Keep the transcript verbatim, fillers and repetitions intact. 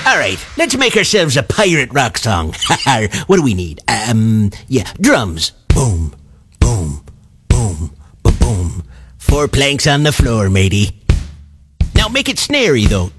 All right, let's make ourselves a pirate rock song. What do we need? Um, yeah, drums. Boom, boom, boom, boom, boom. Four planks on the floor, matey. Now make it snary, though.